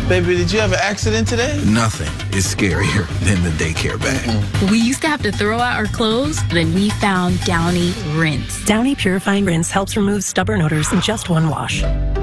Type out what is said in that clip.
Baby, did you have an accident today? Nothing is scarier than the daycare bag. We used to have to throw out our clothes, then we found Downy Rinse. Downy Purifying Rinse helps remove stubborn odors in just one wash.